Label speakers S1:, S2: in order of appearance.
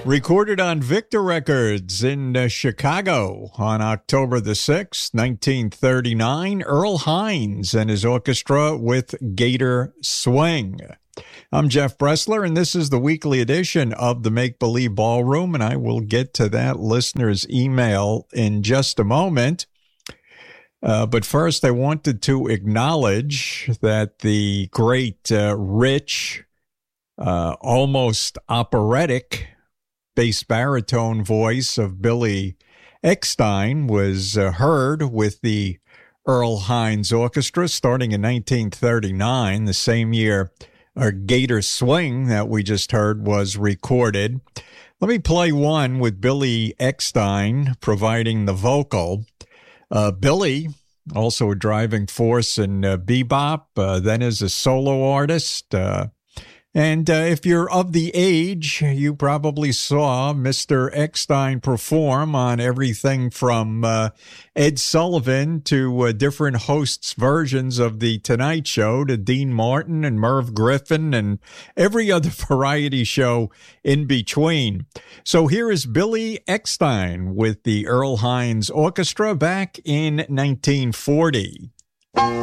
S1: Recorded on Victor Records in Chicago on October the 6th, 1939, Earl Hines and his orchestra with Gator Swing. I'm Jeff Bressler, and this is the weekly edition of the Make Believe Ballroom, and I will get to that listener's email in just a moment. But first, I wanted to acknowledge that the great, rich, almost operatic bass baritone voice of Billy Eckstine was heard with the Earl Hines Orchestra starting in 1939, the same year Gator Swing that we just heard was recorded. Let me play one with Billy Eckstine providing the vocal. Billy, also a driving force in bebop, then as a solo artist. And if you're of the age, you probably saw Mr. Eckstine perform on everything from Ed Sullivan to different hosts' versions of The Tonight Show to Dean Martin and Merv Griffin and every other variety show in between. So here is Billy Eckstine with the Earl Hines Orchestra back in 1940.